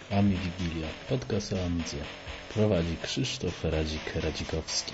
Ami Wigilia, podcast o Amidze. Prowadzi Krzysztof Radzik-Radzikowski.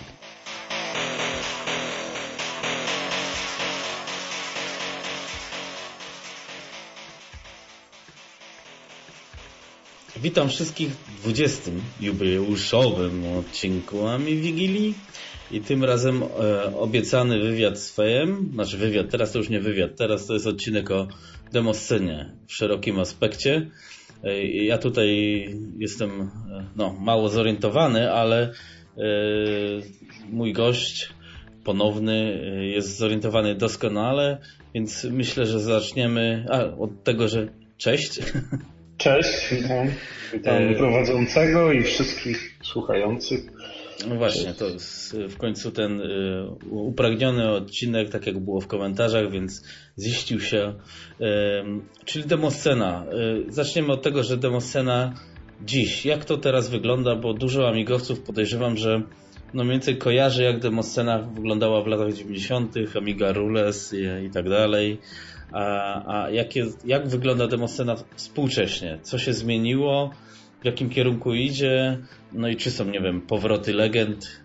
Witam wszystkich w 20. jubileuszowym odcinku Ami Wigilii. I tym razem obiecany wywiad z Fejem, znaczy wywiad, teraz to już nie wywiad, teraz to jest odcinek o demoscenie w szerokim aspekcie. Ja tutaj jestem mało zorientowany, ale mój gość ponowny jest zorientowany doskonale, więc myślę, że zaczniemy od tego, że cześć. Cześć, witam prowadzącego i wszystkich słuchających. No właśnie, to jest w końcu ten upragniony odcinek, tak jak było w komentarzach, więc ziścił się. Czyli demoscena. Zaczniemy od tego, że demoscena dziś. Jak to teraz wygląda, bo dużo amigowców podejrzewam, że mniej więcej kojarzy, jak demoscena wyglądała w latach 90., Amiga Rules i tak dalej. A jak wygląda demoscena współcześnie? Co się zmieniło? W jakim kierunku idzie? No i czy są, nie wiem, powroty legend?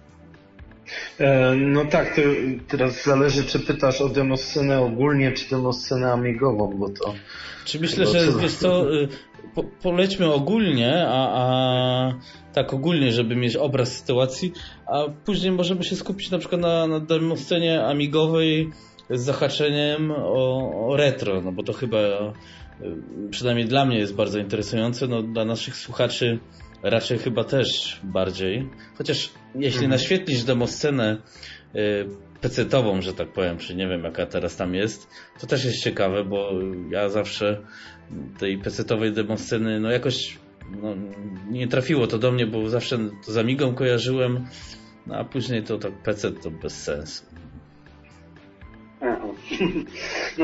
No tak, to teraz zależy, czy pytasz o demoscenę ogólnie, czy demoscenę amigową, bo to... Czy myślę, że wiesz co, polećmy ogólnie, a tak ogólnie, żeby mieć obraz sytuacji, a później możemy się skupić na przykład na demoscenie amigowej z zahaczeniem o retro, no bo to chyba przynajmniej dla mnie jest bardzo interesujące, no dla naszych słuchaczy raczej chyba też bardziej. Chociaż jeśli naświetlisz demoscenę pecetową, że tak powiem, czy nie wiem jaka teraz tam jest, to też jest ciekawe, bo ja zawsze tej pecetowej demosceny jakoś nie trafiło to do mnie, bo zawsze to z Amigą kojarzyłem, a później to tak pecet to bez sensu. No